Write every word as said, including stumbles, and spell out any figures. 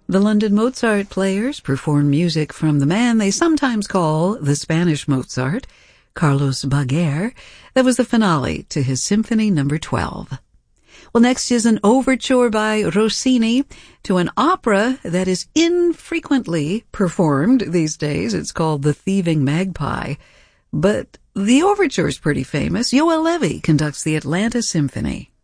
The London Mozart Players performed music from the man they sometimes call the Spanish Mozart, Carlos Baguer. That was the finale to his Symphony Number twelve. Well, next is an overture by Rossini to an opera that is infrequently performed these days. It's called The Thieving Magpie. But the overture is pretty famous. Yoel Levy conducts the Atlanta Symphony.